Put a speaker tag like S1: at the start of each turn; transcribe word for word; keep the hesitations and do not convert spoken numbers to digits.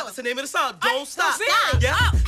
S1: That's the name of the song. Don't stop.
S2: Stop.
S1: Yeah.
S2: Oh.